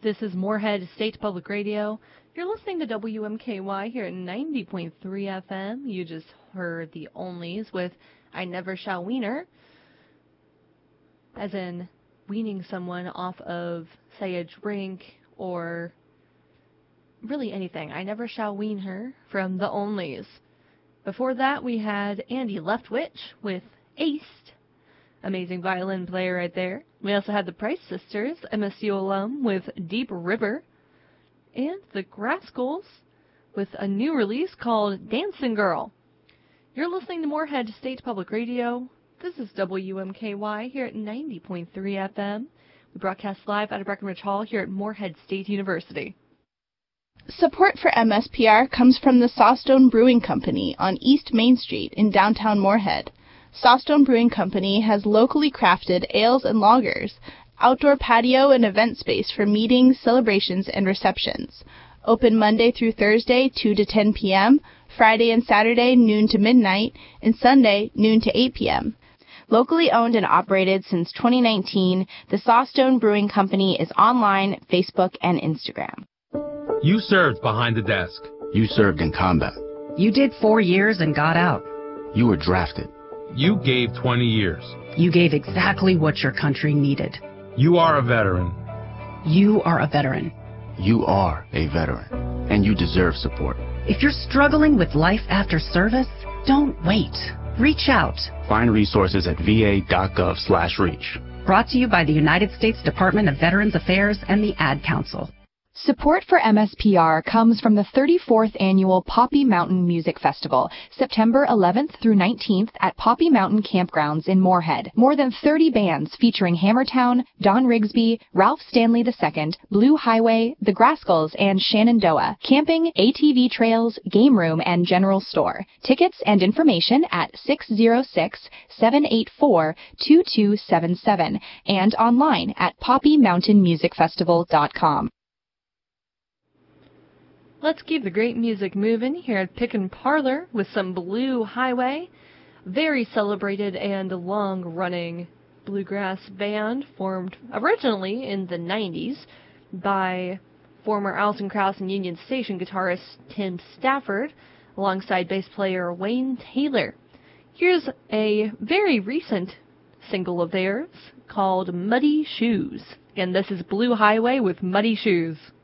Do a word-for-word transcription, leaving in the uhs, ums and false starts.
This is Moorhead State Public Radio. You're listening to W M K Y here at ninety point three F M. You just heard the Onlys with I Never Shall Wiener, as in weaning someone off of, say, a drink or really anything. I Never Shall Wean Her from the Onlys. Before that, we had Andy Leftwich with Aced. Amazing violin player right there. We also had the Price Sisters, M S U alum, with Deep River. And the Grascals with a new release called Dancing Girl. You're listening to Moorhead State Public Radio. This is W M K Y here at ninety point three F M. We broadcast live out of Breckenridge Hall here at Moorhead State University. Support for M S P R comes from the Sawstone Brewing Company on East Main Street in downtown Moorhead. Sawstone Brewing Company has locally crafted ales and lagers, outdoor patio and event space for meetings, celebrations, and receptions. Open Monday through Thursday, two to ten p.m., Friday and Saturday, noon to midnight, and Sunday, noon to eight p.m. Locally owned and operated since twenty nineteen, the Sawstone Brewing Company is online, Facebook, and Instagram. You served behind the desk. You served in combat. You did four years and got out. You were drafted. You gave twenty years. You gave exactly what your country needed. You are a veteran. You are a veteran. You are a veteran, and you deserve support. If you're struggling with life after service, don't wait. Reach out. Find resources at va.gov slash reach. Brought to you by the United States Department of Veterans Affairs and the Ad Council. Support for M S P R comes from the thirty-fourth Annual Poppy Mountain Music Festival, September eleventh through nineteenth at Poppy Mountain Campgrounds in Moorhead. More than thirty bands featuring Hammertown, Don Rigsby, Ralph Stanley the Second, Blue Highway, The Grascals, and Shenandoah. Camping, A T V trails, game room, and general store. Tickets and information at six oh six, seven eight four, two two seven seven and online at poppy mountain music festival dot com. Let's keep the great music moving here at Pick Parlor with some Blue Highway. Very celebrated and long-running bluegrass band formed originally in the nineties by former Alison Krauss and Union Station guitarist Tim Stafford alongside bass player Wayne Taylor. Here's a very recent single of theirs called Muddy Shoes. And this is Blue Highway with Muddy Shoes.